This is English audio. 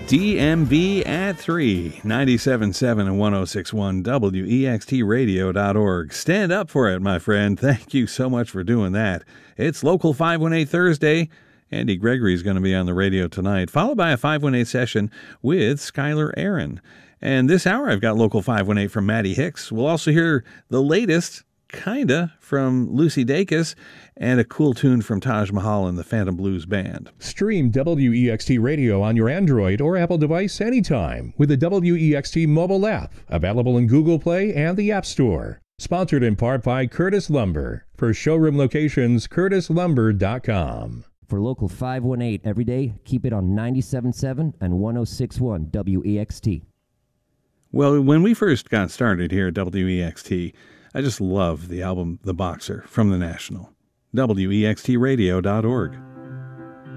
DMV at 3, 97.7 and 106.1 WEXTradio.org. Stand up for it, my friend. Thank you so much for doing that. It's Local 518 Thursday. Andy Gregory is going to be on the radio tonight, followed by a 518 session with Skylar Aaron. And this hour, I've got Local 518 from Maddie Hicks. We'll also hear the latest, kinda, from Lucy Dacus, and a cool tune from Taj Mahal and the Phantom Blues Band. Stream WEXT Radio on your Android or Apple device anytime with the WEXT mobile app, available in Google Play and the App Store. Sponsored in part by Curtis Lumber. For showroom locations, curtislumber.com. For Local 518 every day, keep it on 97.7 and 106.1 WEXT. Well, when we first got started here at WEXT, I just love the album The Boxer from The National. WEXTradio.org.